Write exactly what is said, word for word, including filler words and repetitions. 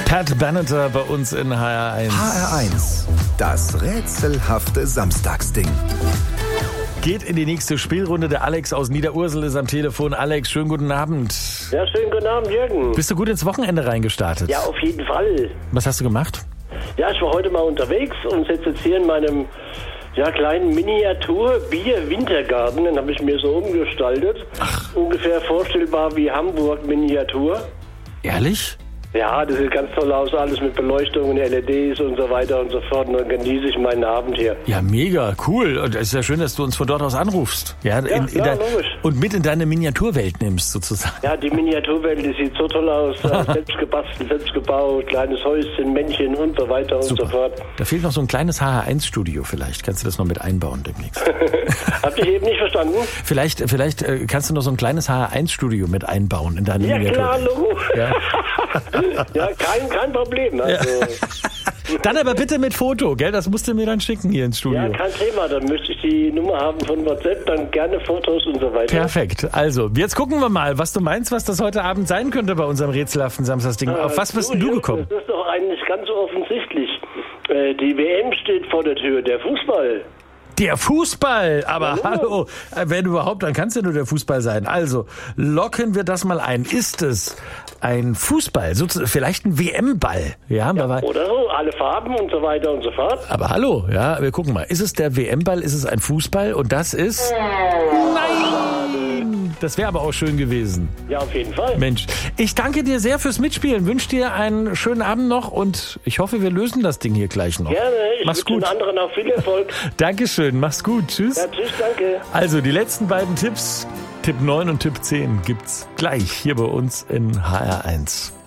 Pat Benatar bei uns in H R eins. H R eins, das rätselhafte Samstagsding. Geht in die nächste Spielrunde. Der Alex aus Niederursel ist am Telefon. Alex, schönen guten Abend. Ja, schönen guten Abend, Jürgen. Bist du gut ins Wochenende reingestartet? Ja, auf jeden Fall. Was hast du gemacht? Ja, ich war heute mal unterwegs und sitze jetzt hier in meinem ja, kleinen Miniatur-Bier-Wintergarten. Den habe ich mir so umgestaltet. Ach. Ungefähr vorstellbar wie Hamburg-Miniatur. Ehrlich? Ja, das sieht ganz toll aus, alles mit Beleuchtung und L E Ds und so weiter und so fort. Und dann genieße ich meinen Abend hier. Ja, mega, cool. Und es ist ja schön, dass du uns von dort aus anrufst. Ja, ja, in, in klar, dein, logisch. Und mit in deine Miniaturwelt nimmst, sozusagen. Ja, die Miniaturwelt, die sieht so toll aus. Selbst gebastelt, selbst gebaut, kleines Häuschen, Männchen und so weiter und Super. so fort. Da fehlt noch so ein kleines H R eins Studio vielleicht. Kannst du das noch mit einbauen demnächst? Habt ihr eben nicht verstanden? Vielleicht, vielleicht äh, kannst du noch so ein kleines H R eins Studio mit einbauen in deine Ja, Miniaturwelt. klar, Logo. Ja. Ja, kein, kein Problem. Also. Ja. Dann aber bitte mit Foto, gell? Das musst du mir dann schicken hier ins Studio. Ja, kein Thema. Dann müsste ich die Nummer haben von WhatsApp, dann gerne Fotos und so weiter. Perfekt. Also, jetzt gucken wir mal, was du meinst, was das heute Abend sein könnte bei unserem rätselhaften Samstagsding. Äh, Auf was bist denn du gekommen? Das ist doch eigentlich ganz offensichtlich. Äh, die W M steht vor der Tür, der Fußball. Der Fußball, aber Hallo. hallo, wenn überhaupt, dann kann es ja nur der Fußball sein. Also, locken wir das mal ein. Ist es ein Fußball, sozusagen, vielleicht ein W M-Ball? Ja, Ja, aber, oder so, alle Farben und so weiter und so fort. aber hallo, ja, wir gucken mal. Ist es der W M-Ball, ist es ein Fußball? Und das ist... Nein! Das wäre aber auch schön gewesen. Ja, auf jeden Fall. Mensch, ich danke dir sehr fürs Mitspielen, wünsche dir einen schönen Abend noch und ich hoffe, wir lösen das Ding hier gleich noch. Gerne, ich Mach's wünsche gut. den anderen auch viel Erfolg. Dankeschön, mach's gut, tschüss. Ja, tschüss, danke. Also die letzten beiden Tipps, Tipp neun und Tipp zehn, gibt's gleich hier bei uns in H R eins.